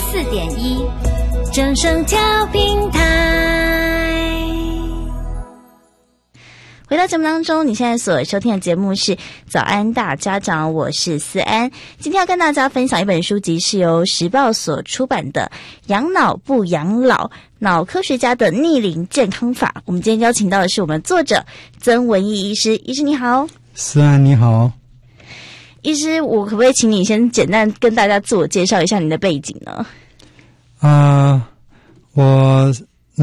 94.1正声调频台。回到节目当中，你现在所收听的节目是早安大家长，我是思安。今天要跟大家分享一本书籍，是由时报所出版的养脑不养老，脑科学家的逆龄健康法。我们今天邀请到的是我们作者曾文义医师。医师你好。 思安你好。 医师，我可不可以请你先简单跟大家自我介绍一下你的背景呢？ 我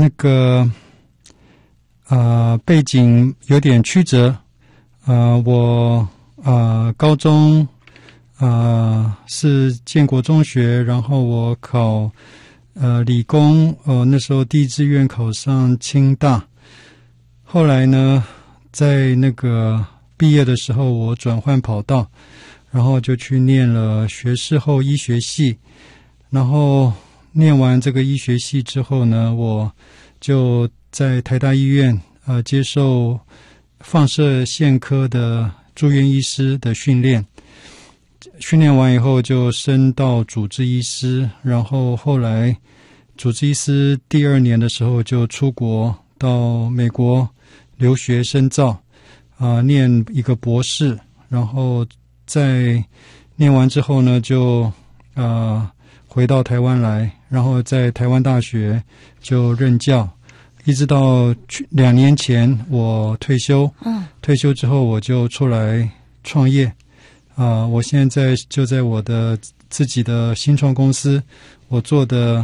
背景有点曲折。我高中是建国中学，然后我考理工，那时候第一志愿考上清大。后来呢，在毕业的时候，我转换跑道，然后就去念了学士后医学系。然后念完这个医学系之后呢，我就在台大医院接受放射线科的住院医师的训练。训练完以后就升到主治医师，然后后来主治医师第2年的时候就出国到美国留学深造，念一个博士，然后在念完之后呢，就回到台湾来，然后在台湾大学就任教，一直到2年前我退休。退休之后我就出来创业。我现在就在我的自己的新创公司，我做的